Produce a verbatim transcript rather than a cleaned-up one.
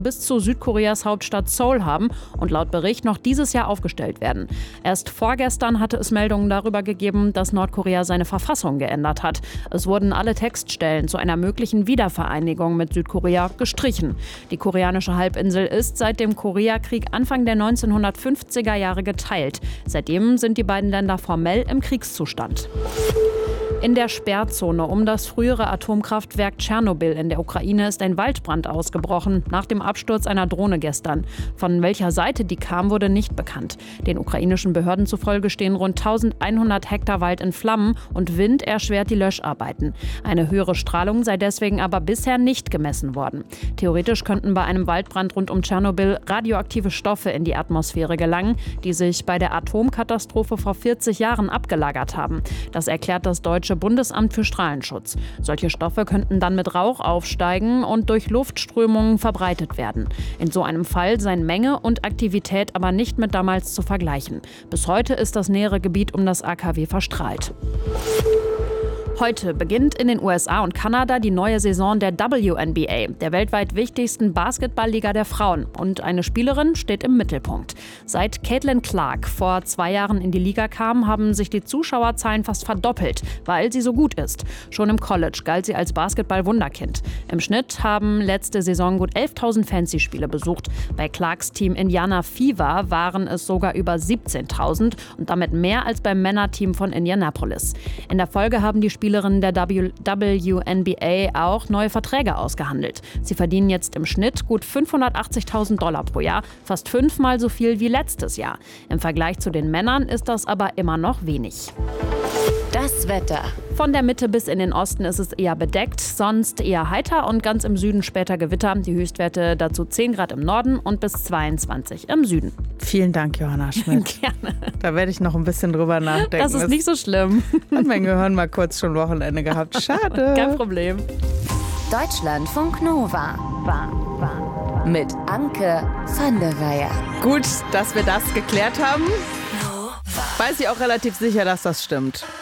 bis zu Südkoreas Hauptstadt Seoul haben und laut Bericht noch dieses Jahr aufgestellt werden. Erst vorgestern hatte es Meldungen darüber gegeben, dass Nordkorea seine Verfassung geändert hat. Es wurden alle Textstellen zu einer möglichen Wiedervereinigung mit Südkorea gestrichen. Die koreanische Halbinsel ist seit dem Koreakrieg Anfang der neunzehnhundertfünfziger Jahre geteilt. Seitdem sind die beiden Länder formell im Kriegszustand. In der Sperrzone um das frühere Atomkraftwerk Tschernobyl in der Ukraine ist ein Waldbrand ausgebrochen, nach dem Absturz einer Drohne gestern. Von welcher Seite die kam, wurde nicht bekannt. Den ukrainischen Behörden zufolge stehen rund eintausendeinhundert Hektar Wald in Flammen und Wind erschwert die Löscharbeiten. Eine höhere Strahlung sei deswegen aber bisher nicht gemessen worden. Theoretisch könnten bei einem Waldbrand rund um Tschernobyl radioaktive Stoffe in die Atmosphäre gelangen, die sich bei der Atomkatastrophe vor vierzig Jahren abgelagert haben. Das erklärt das deutsche Bundesamt für Strahlenschutz. Solche Stoffe könnten dann mit Rauch aufsteigen und durch Luftströmungen verbreitet werden. In so einem Fall seien Menge und Aktivität aber nicht mit damals zu vergleichen. Bis heute ist das nähere Gebiet um das A K W verstrahlt. Heute beginnt in den U S A und Kanada die neue Saison der W N B A, der weltweit wichtigsten Basketballliga der Frauen. Und eine Spielerin steht im Mittelpunkt. Seit Caitlin Clark vor zwei Jahren in die Liga kam, haben sich die Zuschauerzahlen fast verdoppelt, weil sie so gut ist. Schon im College galt sie als Basketball-Wunderkind. Im Schnitt haben letzte Saison gut elftausend Fans die Spiele besucht. Bei Clarks Team Indiana Fever waren es sogar über siebzehntausend und damit mehr als beim Männerteam von Indianapolis. In der Folge haben die Spielerinnen der W N B A auch neue Verträge ausgehandelt. Sie verdienen jetzt im Schnitt gut fünfhundertachtzigtausend Dollar pro Jahr, fast fünfmal so viel wie letztes Jahr. Im Vergleich zu den Männern ist das aber immer noch wenig. Das Wetter. Von der Mitte bis in den Osten ist es eher bedeckt, sonst eher heiter und ganz im Süden später Gewitter. Die Höchstwerte dazu zehn Grad im Norden und bis zweiundzwanzig im Süden. Vielen Dank, Johanna Schmidt. Gerne. Da werde ich noch ein bisschen drüber nachdenken. Das ist nicht so schlimm. Hat mein Gehirn mal kurz schon Wochenende gehabt. Schade. Kein Problem. Deutschlandfunk Nova. War, war, war. Mit Anke van der Weyer. Gut, dass wir das geklärt haben. Weiß ich auch relativ sicher, dass das stimmt.